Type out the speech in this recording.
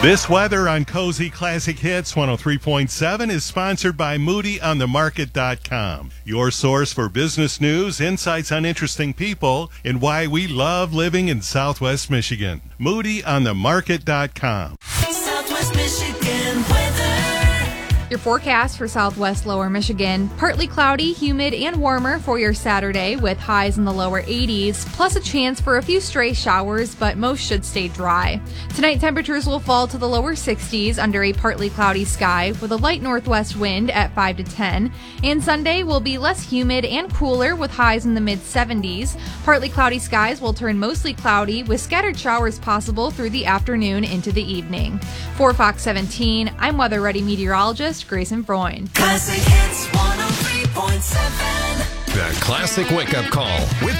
This weather on Cozy Classic Hits 103.7 is sponsored by MoodyOnTheMarket.com, your source for business news, insights on interesting people, and why we love living in Southwest Michigan. MoodyOnTheMarket.com. Southwest Michigan weather. Your forecast for Southwest Lower Michigan: partly cloudy, humid, and warmer for your Saturday with highs in the lower 80s, plus a chance for a few stray showers, but most should stay dry. Tonight, temperatures will fall to the lower 60s under a partly cloudy sky with a light northwest wind at 5 to 10. And Sunday will be less humid and cooler with highs in the mid-70s. Partly cloudy skies will turn mostly cloudy with scattered showers possible through the afternoon into the evening. For Fox 17, I'm Weather Ready meteorologist Grayson Freund. Classic Hits 103.7. The Classic Wake Up Call with